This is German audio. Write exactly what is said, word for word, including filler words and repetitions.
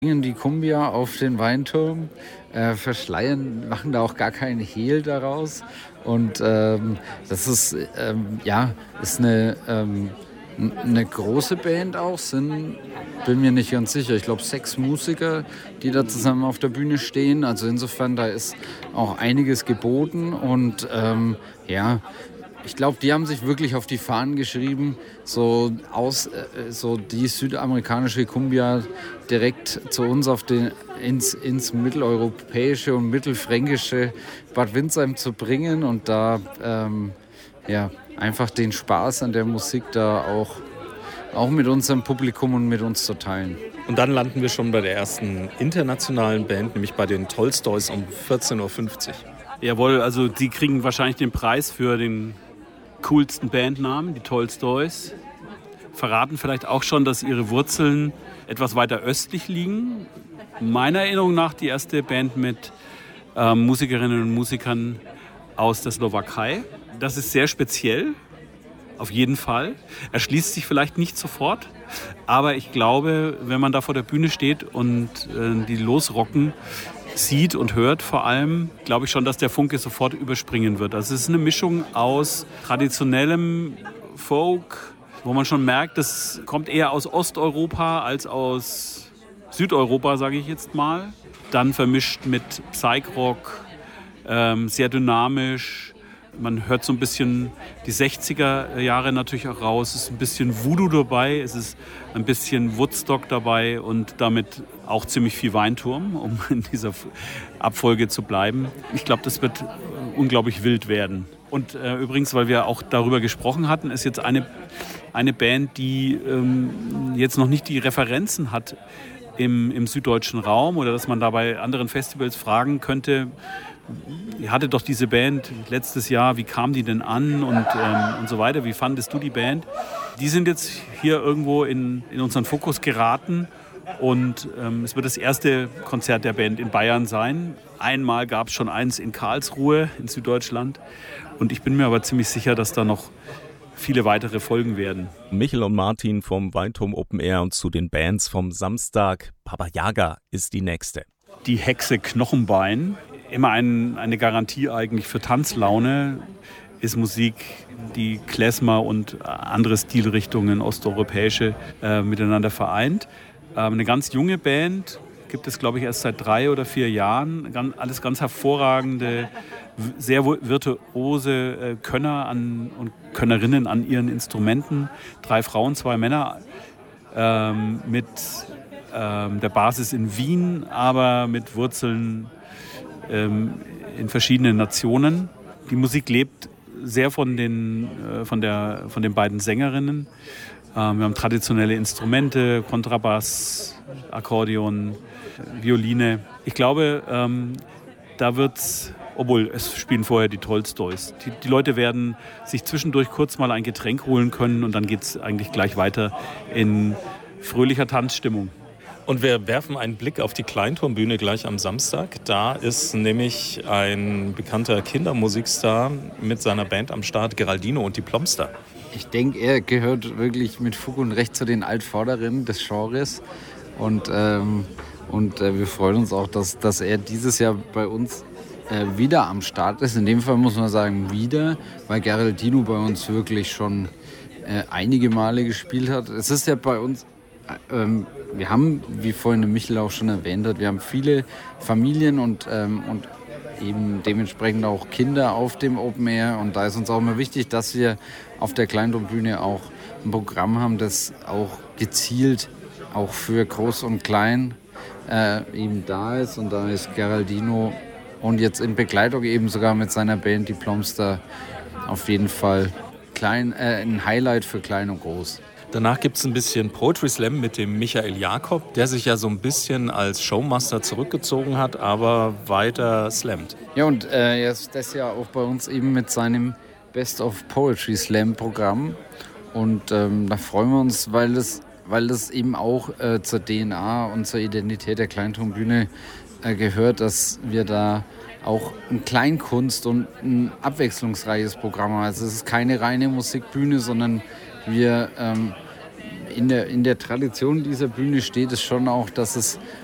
bringen die Cumbia auf den Weinturm, äh, verschleiern, machen da auch gar keinen Hehl daraus. Und ähm, das ist, ähm, ja, ist eine, ähm, n- eine große Band auch, sind, bin mir nicht ganz sicher, ich glaube sechs Musiker, die da zusammen auf der Bühne stehen. Also insofern, da ist auch einiges geboten und ähm, ja, ich glaube, die haben sich wirklich auf die Fahnen geschrieben, so aus, äh, so die südamerikanische Cumbia direkt zu uns auf den, ins, ins mitteleuropäische und mittelfränkische Bad Windsheim zu bringen und da ähm, ja, einfach den Spaß an der Musik da auch, auch mit unserem Publikum und mit uns zu teilen. Und dann landen wir schon bei der ersten internationalen Band, nämlich bei den Tolstoys um vierzehn Uhr fünfzig. Jawohl, also die kriegen wahrscheinlich den Preis für den coolsten Bandnamen, die Tolstoys. Verraten vielleicht auch schon, dass ihre Wurzeln etwas weiter östlich liegen. Meiner Erinnerung nach die erste Band mit ähm, Musikerinnen und Musikern aus der Slowakei. Das ist sehr speziell, auf jeden Fall. Erschließt sich vielleicht nicht sofort, aber ich glaube, wenn man da vor der Bühne steht und äh, die losrocken, sieht und hört vor allem, glaube ich schon, dass der Funke sofort überspringen wird. Also es ist eine Mischung aus traditionellem Folk, wo man schon merkt, das kommt eher aus Osteuropa als aus Südeuropa, sage ich jetzt mal. Dann vermischt mit Psych-Rock, ähm, sehr dynamisch. Man hört so ein bisschen die sechziger Jahre natürlich auch raus. Es ist ein bisschen Voodoo dabei, es ist ein bisschen Woodstock dabei und damit auch ziemlich viel Weinturm, um in dieser Abfolge zu bleiben. Ich glaube, das wird unglaublich wild werden. Und äh, übrigens, weil wir auch darüber gesprochen hatten, ist jetzt eine, eine Band, die ähm, jetzt noch nicht die Referenzen hat im, im süddeutschen Raum oder dass man da bei anderen Festivals fragen könnte, ihr hattet doch diese Band letztes Jahr, wie kam die denn an und, ähm, und so weiter, wie fandest du die Band? Die sind jetzt hier irgendwo in, in unseren Fokus geraten und ähm, es wird das erste Konzert der Band in Bayern sein. Einmal gab es schon eins in Karlsruhe in Süddeutschland und ich bin mir aber ziemlich sicher, dass da noch viele weitere folgen werden. Michel und Martin vom Weinturm Open Air und zu den Bands vom Samstag. Baba Yaga ist die nächste. Die Hexe Knochenbein. Immer ein, eine Garantie eigentlich für Tanzlaune ist Musik, die Klezmer und andere Stilrichtungen, osteuropäische, äh, miteinander vereint. Ähm, eine ganz junge Band, gibt es glaube ich erst seit drei oder vier Jahren. Ganz, alles ganz hervorragende, sehr virtuose äh, Könner an, und Könnerinnen an ihren Instrumenten. Drei Frauen, zwei Männer ähm, mit ähm, der Basis in Wien, aber mit Wurzeln in verschiedenen Nationen. Die Musik lebt sehr von den, von der, von den beiden Sängerinnen. Wir haben traditionelle Instrumente, Kontrabass, Akkordeon, Violine. Ich glaube, da wird's, obwohl es spielen vorher die Tolstoys. Die, die Leute werden sich zwischendurch kurz mal ein Getränk holen können und dann geht es eigentlich gleich weiter in fröhlicher Tanzstimmung. Und wir werfen einen Blick auf die Kleinturmbühne gleich am Samstag. Da ist nämlich ein bekannter Kindermusikstar mit seiner Band am Start, Geraldino und die Plomster. Ich denke, er gehört wirklich mit Fug und Recht zu den Altvorderen des Genres. Und, ähm, und äh, wir freuen uns auch, dass, dass er dieses Jahr bei uns äh, wieder am Start ist. In dem Fall muss man sagen wieder, weil Geraldino bei uns wirklich schon äh, einige Male gespielt hat. Es ist ja bei uns... Ähm, wir haben, wie vorhin der Michel auch schon erwähnt hat, wir haben viele Familien und, ähm, und eben dementsprechend auch Kinder auf dem Open Air. Und da ist uns auch immer wichtig, dass wir auf der Kleinturmbühne auch ein Programm haben, das auch gezielt auch für Groß und Klein äh, eben da ist. Und da ist Geraldino und jetzt in Begleitung eben sogar mit seiner Band, die Plomster, auf jeden Fall klein, äh, ein Highlight für Klein und Groß. Danach gibt es ein bisschen Poetry Slam mit dem Michael Jakob, der sich ja so ein bisschen als Showmaster zurückgezogen hat, aber weiter slammt. Ja, und äh, er ist das ja auch bei uns eben mit seinem Best of Poetry Slam Programm. Und ähm, da freuen wir uns, weil das, weil das eben auch äh, zur D N A und zur Identität der Kleinturmbühne äh, gehört, dass wir da auch ein Kleinkunst und ein abwechslungsreiches Programm haben. Also es ist keine reine Musikbühne, sondern wir ähm, in der, in der Tradition dieser Bühne steht es schon auch, dass es